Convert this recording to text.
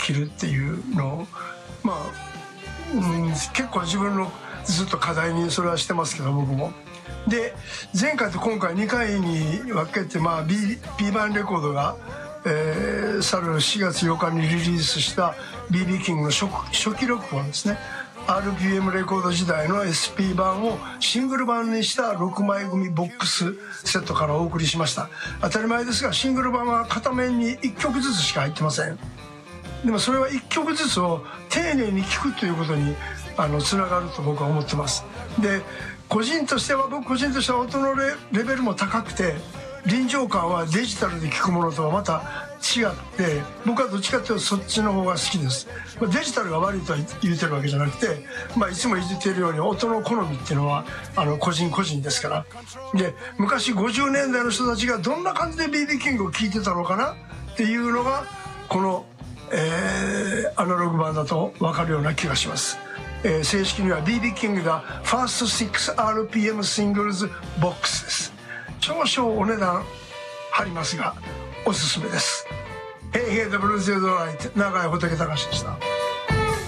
切るっていうのを結構自分のずっと課題にそれはしてますけど、僕も。で前回と今回2回に分けて、P 版レコードが、去る4月8日にリリースした BB キングの初期録音ですね。 RPM レコード時代の SP 版をシングル版にした6枚組ボックスセットからお送りしました。当たり前ですがシングル版は片面に1曲ずつしか入ってません。でもそれは1曲ずつを丁寧に聴くということにつながると僕は思ってます。で僕個人としては音のレベルも高くて、臨場感はデジタルで聴くものとはまた違って、僕はどっちかというとそっちの方が好きです。デジタルが悪いとは言うてるわけじゃなくて、いつも言っているように音の好みっていうのは個人個人ですから。で昔50年代の人たちがどんな感じで BB キングを聴いてたのかなっていうのがこの、アナログ版だと分かるような気がします。正式には BB キングが First6RPM シングルズボックスです。少々お値段張りますがおすすめです。Hey Hey The Blues Is Alright、永井仏隆でした。